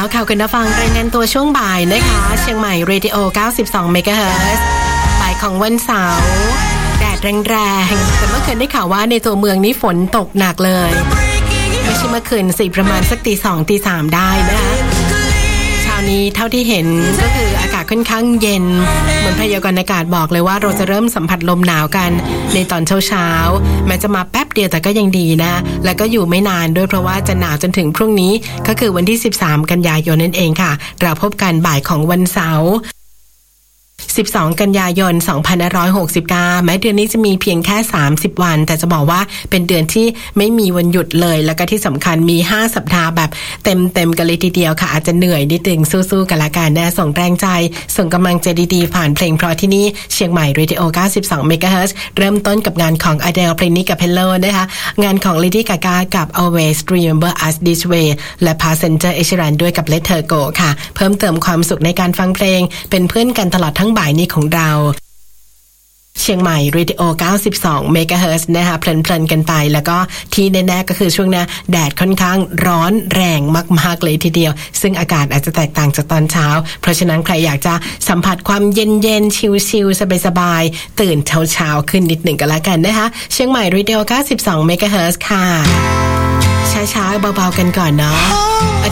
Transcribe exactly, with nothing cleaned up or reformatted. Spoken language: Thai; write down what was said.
ค่ะคุณผู้ฟังรายงานตัวช่วงบ่ายนะคะเชียงใหม่เรดิโอเก้าสิบสองเมกะเฮิรตซ์บ่ายของวันเสาร์แดดแรงๆแต่เมื่อคืนได้ข่าวว่าในตัวเมืองนี้ฝนตกหนักเลยไม่ใช่เมื่อคืนสิประมาณสักตีสองตีสามได้นะคะนี้เท่าที่เห็นก็คืออากาศค่อนข้างเย็นเหมือนพยากรณ์อากาศบอกเลยว่าเราจะเริ่มสัมผัสลมหนาวกันในตอนเช้าๆแม้จะมาแป๊บเดียวแต่ก็ยังดีนะแล้วก็อยู่ไม่นานด้วยเพราะว่าจะหนาวจนถึงพรุ่งนี้ก็คือวันที่สิบสามกันยายนนั่นเองค่ะเราพบกันบ่ายของวันเสาร์สิบสองกันยายนสองพันห้าร้อยหกสิบเก้าแม้เดือนนี้จะมีเพียงแค่สามสิบวันแต่จะบอกว่าเป็นเดือนที่ไม่มีวันหยุดเลยแล้วก็ที่สำคัญมีห้าสัปดาห์แบบเต็มๆกันเลยทีเดียวค่ะอาจจะเหนื่อยนิดนึงสู้ๆกันละกันนะส่งแรงใจส่งกำลังใจดีๆผ่านเพลงเพราะที่นี่เชียงใหม่เรดิโอเก้าสิบสองเมกะเฮิรตซ์เริ่มต้นกับงานของ Adele เพลงนี้กับ Hello นะคะงานของ Lady Gaga กับ Always Remember Us This Way และ Passenger เอชรันด้วยกับ Let Her Go ค่ะเพิ่มเติมความสุขในการฟังเพลงเป็นเพื่อนกันตลอดทั้งบ่ายนี้ของเราเชียงใหม่เรดิโอเก้าสิบสองเมกะเฮิรตซ์นะคะเพลินๆกันไปแล้วก็ที่แน่ๆก็คือช่วงนี้แดดค่อนข้างร้อนแรงมากๆเลยทีเดียวซึ่งอากาศอาจจะแตกต่างจากตอนเช้าเพราะฉะนั้นใครอยากจะสัมผัสความเย็นๆชิลๆสบายๆตื่นเช้าๆขึ้นนิดหนึ่งก็แล้วกันนะคะเชียงใหม่เรดิโอเก้าสิบสองเมกะเฮิรตซ์ค่ะช้าๆเบาๆกันก่อนเนาะ